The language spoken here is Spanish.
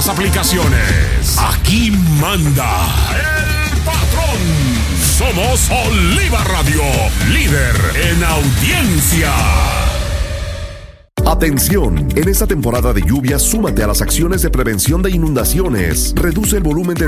aplicaciones. Aquí manda el patrón. Somos Oliva Radio, líder en audiencia. Atención, en esta temporada de lluvias, súmate a las acciones de prevención de inundaciones. Reduce el volumen de